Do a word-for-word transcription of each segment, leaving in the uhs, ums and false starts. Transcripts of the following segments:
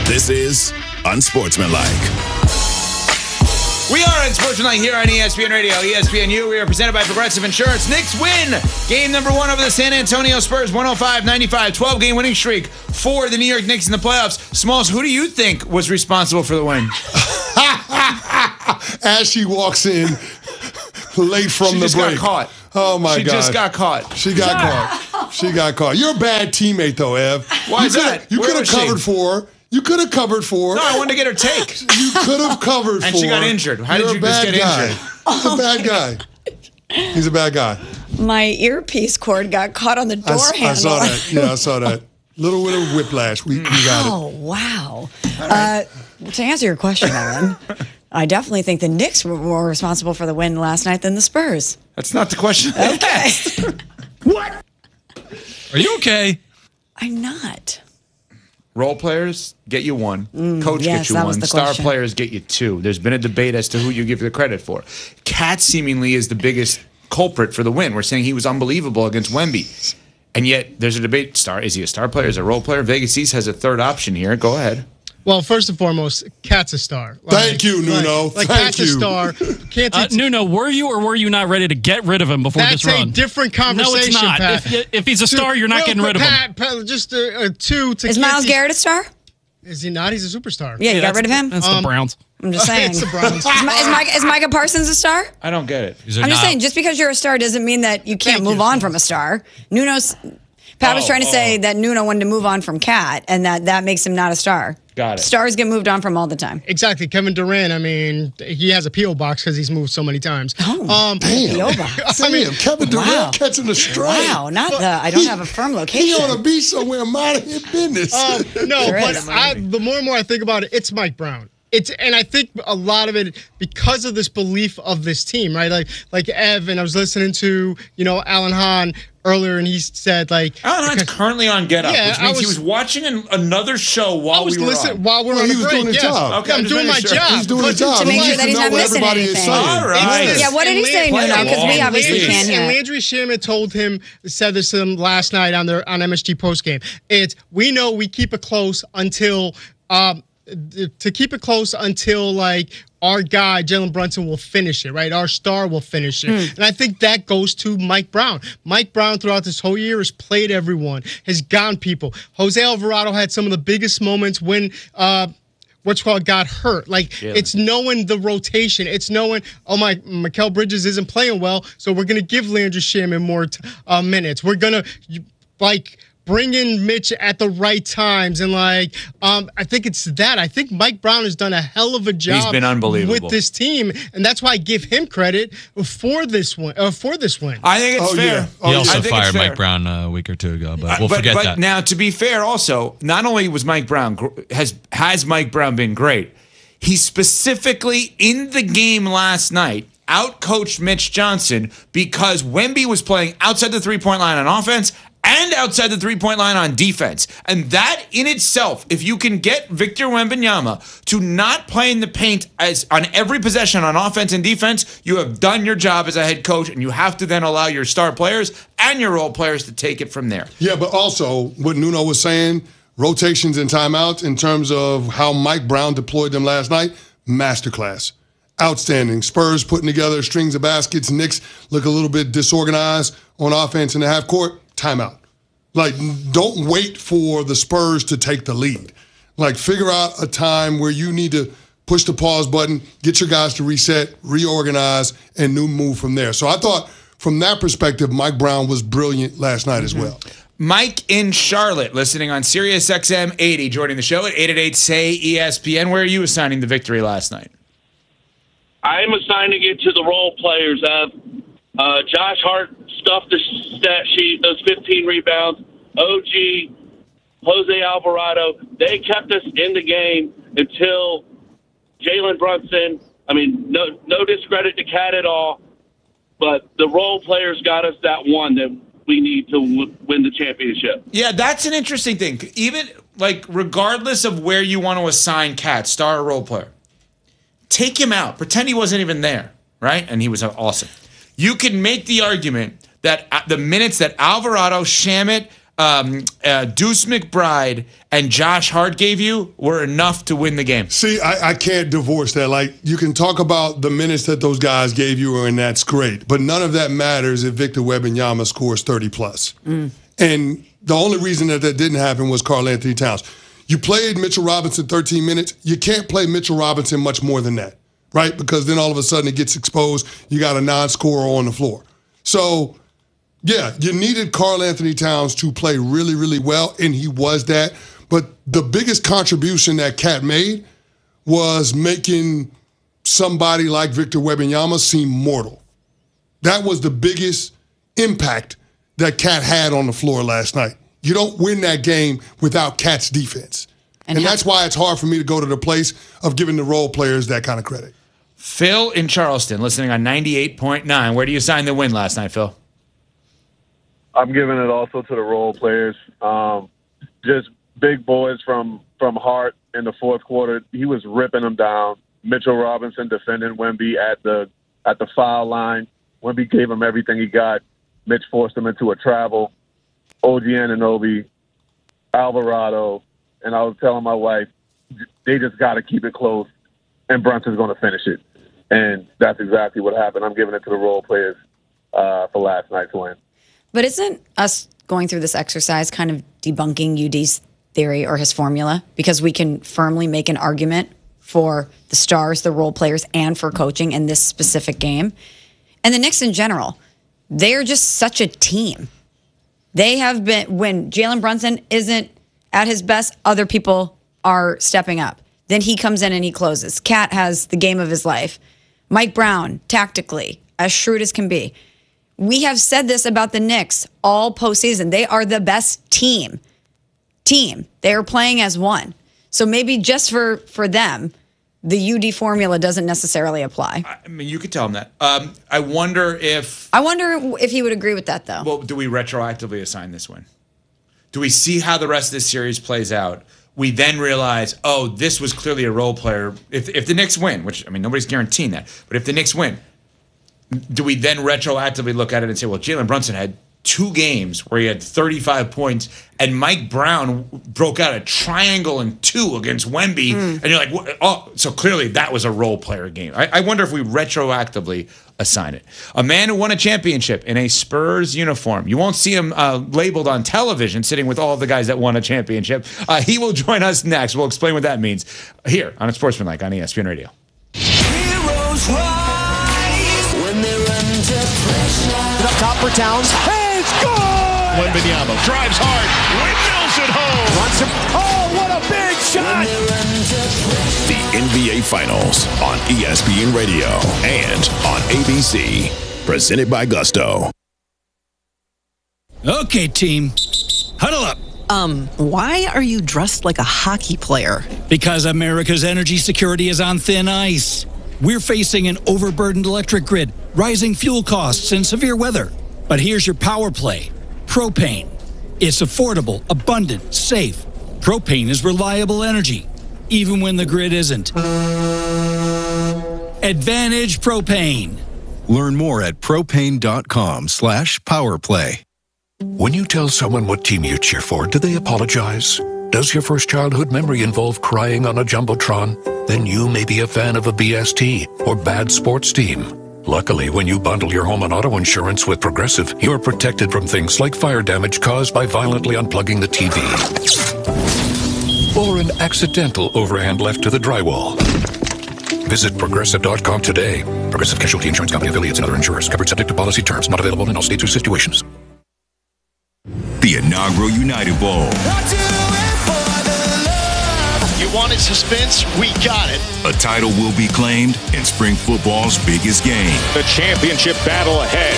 This is Unsportsmanlike. We are Unsportsmanlike here on E S P N Radio, E S P N U. We are presented by Progressive Insurance. Knicks win game number one over the San Antonio Spurs, one oh five ninety-five, twelve-game winning streak for the New York Knicks in the playoffs. Smalls, who do you think was responsible for the win? As she walks in late from she the just break. got caught. Oh, my God. She just got caught. She got caught. She got caught. You're a bad teammate, though, Ev. Why you is that? You Where could have was she? covered for her. You could have covered for her. No, I wanted to get her take. You could have covered for her. And she got injured. How You're did you a just bad get guy. injured? He's a bad guy. He's a bad guy. My earpiece cord got caught on the door I, handle. I saw that. Yeah, I saw that. Little bit of whiplash. We, we got Oh, it. wow. Uh, to answer your question, Ellen, I definitely think the Knicks were more responsible for the win last night than the Spurs. That's not the question. Okay. What? Are you okay? I'm not. Role players get you one. Coach yes, gets you that was one. the Star question. players get you two. There's been a debate as to who you give the credit for. Cat seemingly is the biggest culprit for the win. We're saying he was unbelievable against Wemby. And yet there's a debate. Star Is he a star player? Is he a role player? Vegas East has a third option here. Go ahead. Well, first and foremost, Cat's a star. Like, Thank you, Nuno. Like, like Thank Cat's you. a star. Can't Uh, t- Nuno, were you or were you not ready to get rid of him before That's this run? a different No, conversation, it's not. Pat. If, if he's a star, you're not Real getting quick, rid of him. Pat, Pat, just a, a two to Is get Miles the- Garrett a star? Is he not? He's a superstar. Yeah, you got that's- rid of him? That's Um, the Browns. I'm just saying. It's the Browns. Is, Mi- is, Micah, is Micah Parsons a star? I don't get it. These are I'm just not- saying, just because you're a star doesn't mean that you can't Thank move you. on from a star. Nuno's Pat was Oh, trying to say oh. that Nuno wanted to move on from Cat, and that that makes him not a star. Got it. Stars get moved on from all the time. Exactly. Kevin Durant, I mean, he has a P O box because he's moved so many times. Oh, um, Damn. P O box. Damn, mean, Kevin Durant wow. catching the stray. Wow, not the. I don't have a firm He location. ought to be somewhere minding his business. Um, no, There but is. I, the more and more I think about it, it's Mike Brown. It's and I think a lot of it because of this belief of this team, right? Like like Ev, and I was listening to you know Alan Hahn earlier, and he said like Alan Hunt's currently on Get Up, Yeah, which I means he was- was watching an, another show while I was we were listening on. while we were Well, on he the was break. doing his yes. job. Okay, I'm I'm just doing my making sure. job. He's doing But his job. To make He sure needs that he's know not what missing everybody is anything. saying. All right. Yeah, what did he And say, Landry- Nuno? Because we And obviously Landry- can't hear And it. Landry Shaman told him, said this to him last night on their on M S G postgame. It's we know we keep it close until um, to keep it close until like our guy Jalen Brunson will finish it, right? Our star will finish it, and I think that goes to Mike Brown. Mike Brown throughout this whole year has played everyone, has gone people. Jose Alvarado had some of the biggest moments when. Uh, What's called got hurt. Like Yeah. it's knowing the rotation. It's knowing, oh my, Mikal Bridges isn't playing well, so we're gonna give Landry Shaman more t- uh, minutes. We're gonna you- like bring in Mitch at the right times, and like um, I think it's that. I think Mike Brown has done a hell of a job. been unbelievable. with this team, and that's why I give him credit for this win. Uh, for this win. I think it's Oh, fair. yeah. Oh, He yeah. also I think it's fired fair. Mike Brown uh, a week or two ago, but we'll but, forget but that. now, to be fair, also, not only was Mike Brown gr- has has Mike Brown been great, he specifically in the game last night outcoached Mitch Johnson because Wemby was playing outside the three-point line on offense and outside the three-point line on defense. And that in itself, if you can get Victor Wembanyama to not play in the paint as on every possession on offense and defense, you have done your job as a head coach, and you have to then allow your star players and your role players to take it from there. Yeah, but also what Nuno was saying, rotations and timeouts in terms of how Mike Brown deployed them last night, masterclass. Outstanding. Spurs putting together strings of baskets. Knicks look a little bit disorganized on offense in the half court. Timeout. Like, don't wait for the Spurs to take the lead. Like, figure out a time where you need to push the pause button, get your guys to reset, reorganize, and new move from there. So I thought from that perspective, Mike Brown was brilliant last night as well. Mike in Charlotte, listening on Sirius X M eighty, joining the show at eight eight eight, S A Y, E S P N. Where are you assigning the victory last night? I'm assigning it to the role players. Uh, uh, Josh Hart stuffed the stat sheet, those fifteen rebounds. O G, Jose Alvarado, they kept us in the game until Jalen Brunson. I mean, no, no discredit to Cat at all, but the role players got us that one that we need to w- win the championship. Yeah, that's an interesting thing. Even, like, regardless of where you want to assign Cat, star or role player, take him out. Pretend he wasn't even there, right? And he was awesome. You can make the argument that at the minutes that Alvarado, Shamet, um, uh, Deuce McBride and Josh Hart gave you were enough to win the game. See, I, I can't divorce that. Like, you can talk about the minutes that those guys gave you, and that's great. But none of that matters if Victor Wembanyama scores thirty plus. Mm. And the only reason that that didn't happen was Karl Anthony Towns. You played Mitchell Robinson thirteen minutes. You can't play Mitchell Robinson much more than that, right? Because then all of a sudden it gets exposed. You got a non-scorer on the floor. So, yeah, you needed Karl Anthony Towns to play really, really well, and he was that. But the biggest contribution that Cat made was making somebody like Victor Wembanyama seem mortal. That was the biggest impact that Cat had on the floor last night. You don't win that game without Cat's defense. And, and that's why it's hard for me to go to the place of giving the role players that kind of credit. Phil in Charleston, listening on ninety-eight point nine. Where do you sign the win last night, Phil? I'm giving it also to the role players. Um, just big boys from, from Hart in the fourth quarter. He was ripping them down. Mitchell Robinson defending Wemby at the at the foul line. Wemby gave him everything he got. Mitch forced him into a travel. O G Anunoby, Alvarado, and I was telling my wife, they just got to keep it close, and Brunson's going to finish it. And that's exactly what happened. I'm giving it to the role players uh, for last night's win. But isn't us going through this exercise kind of debunking U D's theory or his formula? Because we can firmly make an argument for the stars, the role players, and for coaching in this specific game. And the Knicks in general, they're just such a team. They have been, when Jalen Brunson isn't at his best, other people are stepping up. Then he comes in and he closes. Cat has the game of his life. Mike Brown, tactically, as shrewd as can be. We have said this about the Knicks all postseason. They are the best team. Team. They are playing as one. So maybe just for, for them, the U D formula doesn't necessarily apply. I mean, you could tell him that. Um, I wonder if... I wonder if he would agree with that, though. Well, do we retroactively assign this win? Do we see how the rest of this series plays out? We then realize, oh, this was clearly a role player. If if the Knicks win, which, I mean, nobody's guaranteeing that, but if the Knicks win, do we then retroactively look at it and say, well, Jalen Brunson had two games where he had thirty-five points, and Mike Brown broke out a triangle and two against Wemby, mm. and you're like, what? Oh, so clearly that was a role player game. I, I wonder if we retroactively assign it. A man who won a championship in a Spurs uniform. You won't see him uh, labeled on television sitting with all of the guys that won a championship. Uh, he will join us next. We'll explain what that means here on Sportsmanlike on E S P N Radio. Heroes rise when they're under pressure. Up top for Towns. Hey! Good! Wembanyama drives hard, windmills it home. Runs him. Oh, what a big shot! The N B A Finals on E S P N Radio and on A B C. Presented by Gusto. Okay, team. Huddle up. Um, why are you dressed like a hockey player? Because America's energy security is on thin ice. We're facing an overburdened electric grid, rising fuel costs, and severe weather. But here's your power play. Propane. It's affordable, abundant, safe. Propane is reliable energy, even when the grid isn't. Advantage Propane. Learn more at propane.com slash powerplay. When you tell someone what team you cheer for, do they apologize? Does your first childhood memory involve crying on a Jumbotron? Then you may be a fan of a B S T or bad sports team. Luckily, when you bundle your home and auto insurance with Progressive, you're protected from things like fire damage caused by violently unplugging the T V. Or an accidental overhand left to the drywall. Visit Progressive dot com today. Progressive Casualty Insurance Company affiliates and other insurers. Covered subject to policy terms. Not available in all states or situations. The inaugural United Bowl. You wanted suspense? We got it. A title will be claimed in spring football's biggest game. The championship battle ahead.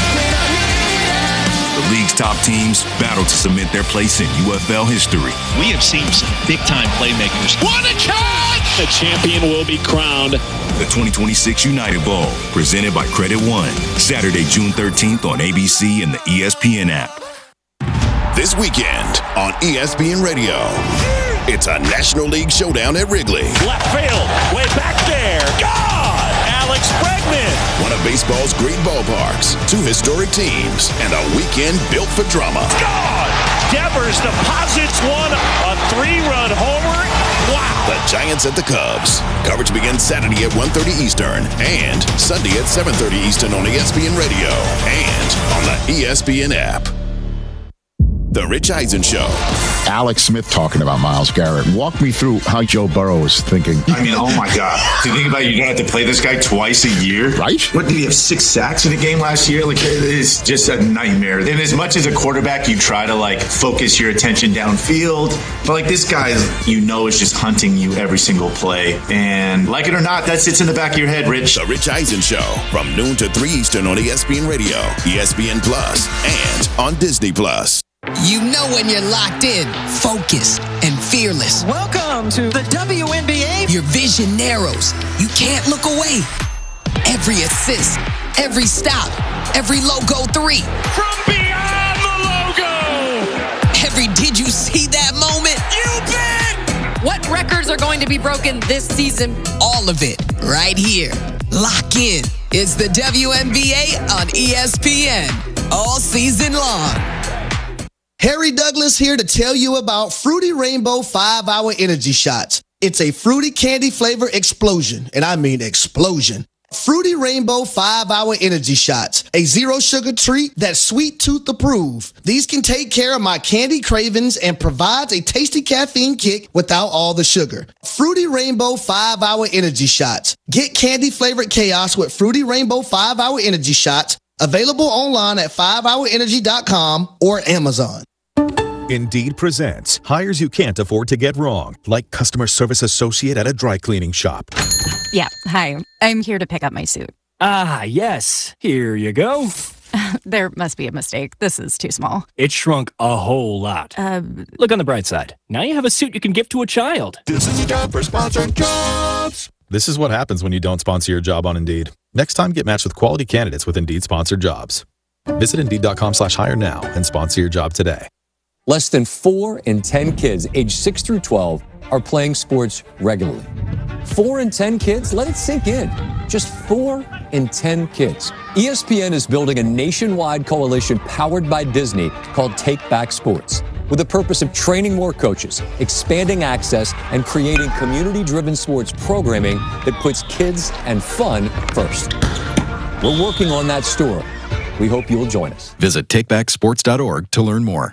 The league's top teams battle to cement their place in U F L history. We have seen some big-time playmakers. What a catch! The champion will be crowned. The twenty twenty-six United Bowl, presented by Credit One. Saturday, June thirteenth on A B C and the E S P N app. This weekend on E S P N Radio, it's a National League showdown at Wrigley. Left field, way back there. God! Alex Bregman. One of baseball's great ballparks, two historic teams, and a weekend built for drama. God! Devers deposits one, a three-run homer. Wow! The Giants at the Cubs. Coverage begins Saturday at one thirty Eastern and Sunday at seven thirty Eastern on E S P N Radio and on the E S P N app. The Rich Eisen Show. Alex Smith talking about Myles Garrett. Walk me through how Joe Burrow is thinking. I mean, oh my God. To think about it, you don't have to play this guy twice a year. Right? What, did he have six sacks in a game last year? Like, it's just a nightmare. And as much as a quarterback, you try to, like, focus your attention downfield. But, like, this guy, you know, is just hunting you every single play. And, like it or not, that sits in the back of your head, Rich. The Rich Eisen Show from noon to three Eastern on E S P N Radio, E S P N Plus, and on Disney Plus. You know when you're locked in, focused, and fearless. Welcome to the W N B A. Your vision narrows. You can't look away. Every assist, every stop, every logo three. From beyond the logo! Every did you see that moment? You bet! What records are going to be broken this season? All of it, right here. Lock in. It's the W N B A on E S P N. All season long. Harry Douglas here to tell you about Fruity Rainbow five hour Energy Shots. It's a fruity candy flavor explosion, and I mean explosion. Fruity Rainbow five hour Energy Shots, a zero sugar treat that's sweet tooth approved. These can take care of my candy cravings and provides a tasty caffeine kick without all the sugar. Fruity Rainbow five hour Energy Shots. Get candy flavored chaos with Fruity Rainbow five hour Energy Shots. Available online at five hour energy dot com or Amazon. Indeed presents hires you can't afford to get wrong, like customer service associate at a dry cleaning shop. Yeah, hi. I'm here to pick up my suit. Ah, yes. Here you go. There must be a mistake. This is too small. It shrunk a whole lot. Uh, Look on the bright side. Now you have a suit you can give to a child. This is a job for sponsored jobs. This is what happens when you don't sponsor your job on Indeed. Next time, get matched with quality candidates with Indeed sponsored jobs. Visit Indeed.com slash hire now and sponsor your job today. Less than four in ten kids aged six through twelve are playing sports regularly. Four in ten kids? Let it sink in. Just four in ten kids. E S P N is building a nationwide coalition powered by Disney called Take Back Sports, with the purpose of training more coaches, expanding access, and creating community-driven sports programming that puts kids and fun first. We're working on that story. We hope you'll join us. Visit take back sports dot org to learn more.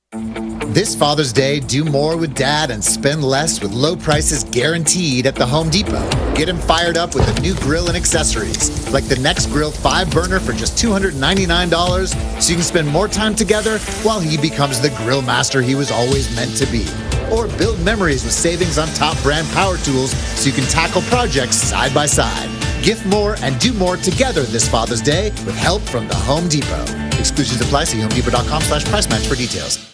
This Father's Day, do more with Dad and spend less with low prices guaranteed at the Home Depot. Get him fired up with a new grill and accessories, like the Next Grill five burner for just two hundred ninety-nine dollars, so you can spend more time together while he becomes the grill master he was always meant to be. Or build memories with savings on top brand power tools so you can tackle projects side by side. Gift more and do more together this Father's Day with help from the Home Depot. Exclusions apply. See homedepot.com slash price match for details.